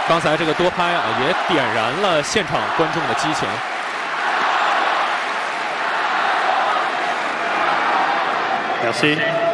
刚才这个多拍啊，也点燃了现场观众的激情。 Merci.